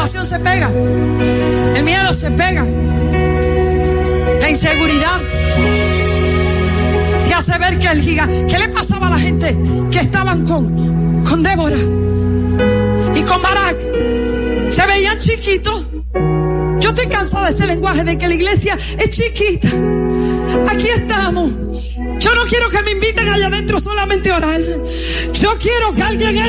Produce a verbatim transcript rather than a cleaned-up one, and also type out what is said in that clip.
intimidación se pega, el miedo se pega, la inseguridad te hace ver que el gigante. ¿Qué le pasaba a la gente que estaban con, con Débora y con Barak? Se veían chiquitos. Yo estoy cansada de ese lenguaje de que la iglesia es chiquita. Aquí estamos. Yo no quiero que me inviten allá adentro solamente a orar. Yo quiero que alguien entre